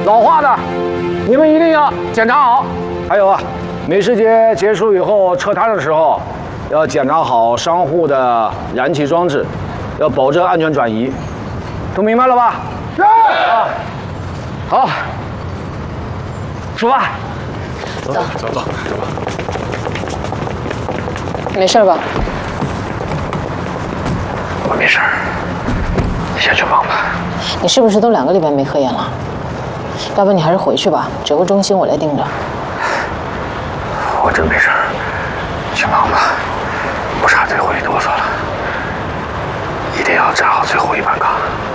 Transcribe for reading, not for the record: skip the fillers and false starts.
老化的，你们一定要检查好。还有啊，美食节结束以后撤摊的时候，要检查好商户的燃气装置，要保证安全转移。都明白了吧？是。啊，好，出发。 走。 没事吧？ 我没事，先去忙吧。 你是不是都2个礼拜没科研了？要不你还是回去吧，指挥中心我来盯着。 我真没事，去忙吧，不差最后一哆嗦了，一定要站好最后一班岗。